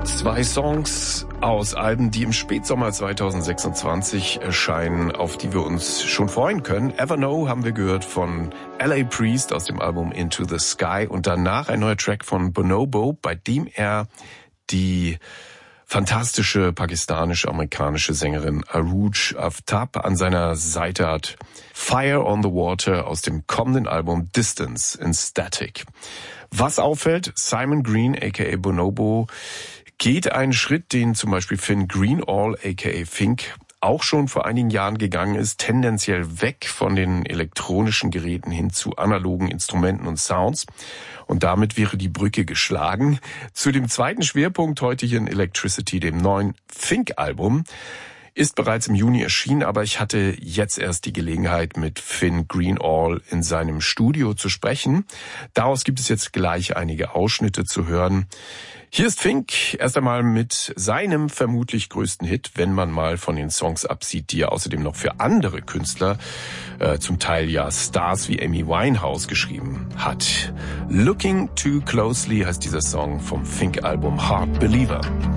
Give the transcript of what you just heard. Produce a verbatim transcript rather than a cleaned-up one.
Zwei Songs aus Alben, die im Spätsommer zweitausendsechsundzwanzig erscheinen, auf die wir uns schon freuen können. Ever Know haben wir gehört von L A Priest aus dem Album Into the Sky und danach ein neuer Track von Bonobo, bei dem er die fantastische pakistanische-amerikanische Sängerin Arooj Aftab an seiner Seite hat. Fire on the Water aus dem kommenden Album Distance in Static. Was auffällt, Simon Green aka Bonobo geht einen Schritt, den zum Beispiel Finn Greenall aka Fink auch schon vor einigen Jahren gegangen ist, tendenziell weg von den elektronischen Geräten hin zu analogen Instrumenten und Sounds. Und damit wäre die Brücke geschlagen zu dem zweiten Schwerpunkt heute hier in Electricity, dem neuen Fink-Album. Ist bereits im Juni erschienen, aber ich hatte jetzt erst die Gelegenheit, mit Finn Greenall in seinem Studio zu sprechen. Daraus gibt es jetzt gleich einige Ausschnitte zu hören. Hier ist Fink erst einmal mit seinem vermutlich größten Hit, wenn man mal von den Songs absieht, die er außerdem noch für andere Künstler, äh, zum Teil ja Stars wie Amy Winehouse geschrieben hat. Looking Too Closely heißt dieser Song vom Fink-Album Hard Believer.